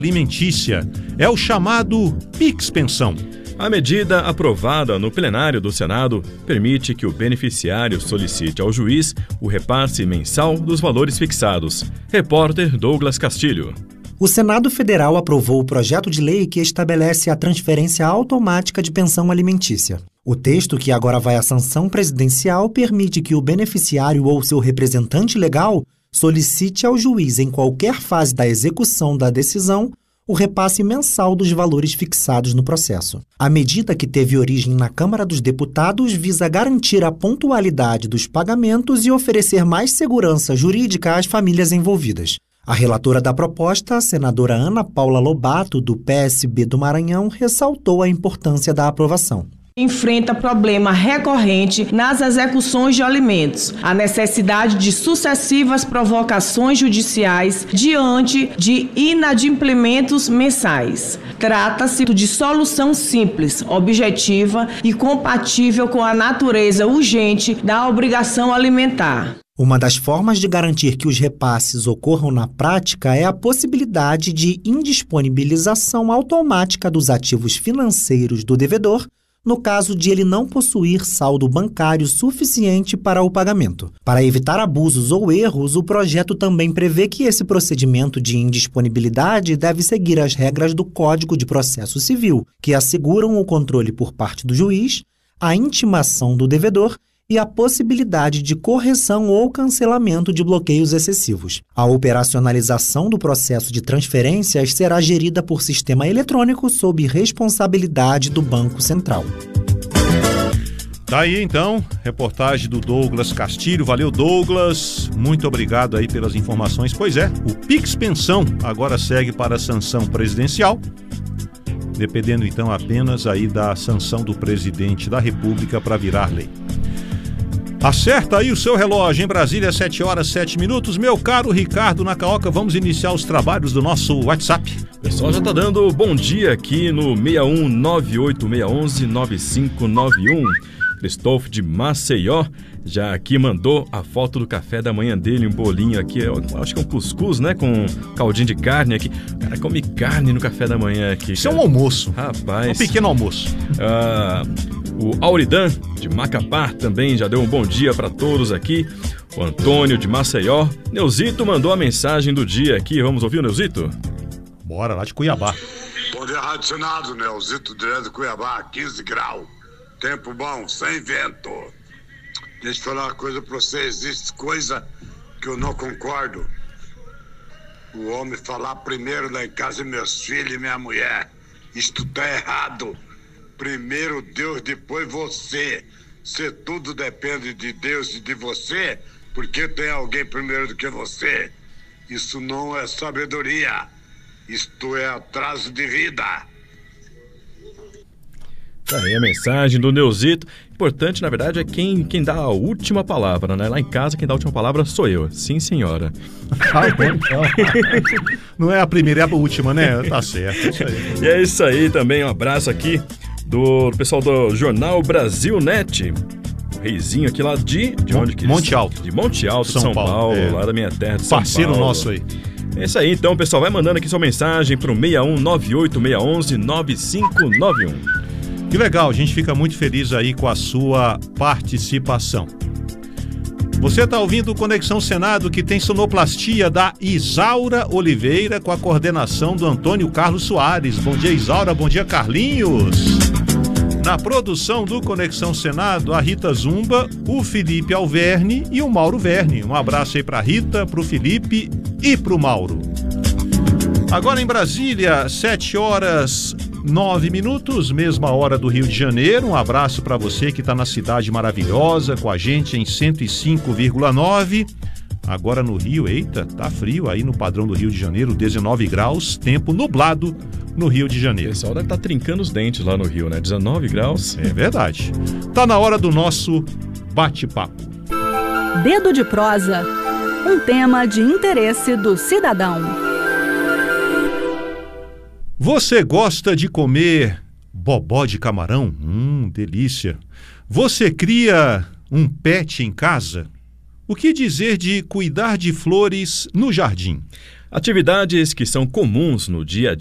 alimentícia. É o chamado PIX Pensão. A medida aprovada no plenário do Senado permite que o beneficiário solicite ao juiz o repasse mensal dos valores fixados. Repórter Douglas Castilho. O Senado Federal aprovou o projeto de lei que estabelece a transferência automática de pensão alimentícia. O texto, que agora vai à sanção presidencial, permite que o beneficiário ou seu representante legal solicite ao juiz, em qualquer fase da execução da decisão, o repasse mensal dos valores fixados no processo. A medida, que teve origem na Câmara dos Deputados, visa garantir a pontualidade dos pagamentos e oferecer mais segurança jurídica às famílias envolvidas. A relatora da proposta, a senadora Ana Paula Lobato, do PSB do Maranhão, ressaltou a importância da aprovação. Enfrenta problema recorrente nas execuções de alimentos, a necessidade de sucessivas provocações judiciais diante de inadimplementos mensais. Trata-se de solução simples, objetiva e compatível com a natureza urgente da obrigação alimentar. Uma das formas de garantir que os repasses ocorram na prática é a possibilidade de indisponibilização automática dos ativos financeiros do devedor, no caso de ele não possuir saldo bancário suficiente para o pagamento. Para evitar abusos ou erros, o projeto também prevê que esse procedimento de indisponibilidade deve seguir as regras do Código de Processo Civil, que asseguram o controle por parte do juiz, a intimação do devedor e a possibilidade de correção ou cancelamento de bloqueios excessivos. A operacionalização do processo de transferências será gerida por sistema eletrônico sob responsabilidade do Banco Central. Tá aí então, reportagem do Douglas Castilho. Valeu, Douglas. Muito obrigado aí pelas informações. Pois é, o PIX Pensão agora segue para a sanção presidencial, dependendo então apenas aí da sanção do presidente da República para virar lei. Acerta aí o seu relógio, em Brasília, 7h07. Meu caro Ricardo Nacaoca, vamos iniciar os trabalhos do nosso WhatsApp. O pessoal já tá dando bom dia aqui no 61986119591. Cristóvão de Maceió já aqui mandou a foto do café da manhã dele, um bolinho aqui, eu acho que é um cuscuz, né, com caldinho de carne aqui. O cara come carne no café da manhã aqui. Isso é um almoço. Rapaz. Um pequeno almoço. O Auridan de Macapá também já deu um bom dia para todos aqui. O Antônio de Maceió. Neuzito mandou a mensagem do dia aqui. Vamos ouvir o Neuzito? Bora, lá de Cuiabá. Bom dia, Rádio Senado, Neuzito direto de Cuiabá, 15 graus. Tempo bom, sem vento. Deixa eu falar uma coisa pra você. Existe coisa que eu não concordo. O homem falar primeiro lá em casa meus filhos e minha mulher. Isto tá errado. Primeiro Deus, depois você. Se tudo depende de Deus e de você, porque tem alguém primeiro do que você? Isso não é sabedoria. Isto é atraso de vida. Tá aí a mensagem do Neuzito. Importante, na verdade, é quem dá a última palavra, né? Lá em casa, quem dá a última palavra sou eu. Sim, senhora. Não é a primeira, é a última, né? Tá certo. Isso aí. E é isso aí também. Um abraço aqui do pessoal do Jornal Brasil Net. O reizinho aqui lá de onde que Monte Alto. De Monte Alto, São Paulo, lá da minha terra de São Parceiro Paulo. nosso aí. É isso aí, então, pessoal. Vai mandando aqui sua mensagem pro 61986119591. Que legal, a gente fica muito feliz aí com a sua participação. Você está ouvindo o Conexão Senado, que tem sonoplastia da Isaura Oliveira, com a coordenação do Antônio Carlos Soares. Bom dia, Isaura. Bom dia, Carlinhos. Na produção do Conexão Senado, a Rita Zumba, o Felipe Alverne e o Mauro Verne. Um abraço aí para a Rita, para o Felipe e para o Mauro. Agora em Brasília, 7h09, mesma hora do Rio de Janeiro. Um abraço para você que está na cidade maravilhosa, com a gente em 105,9. Agora no Rio, eita, tá frio aí no padrão do Rio de Janeiro, 19 graus, tempo nublado no Rio de Janeiro. O pessoal deve estar trincando os dentes lá no Rio, né? 19 graus. É verdade. Tá na hora do nosso bate-papo. Dedo de prosa, um tema de interesse do cidadão. Você gosta de comer bobó de camarão? Delícia. Você cria um pet em casa? O que dizer de cuidar de flores no jardim? Atividades que são comuns no dia a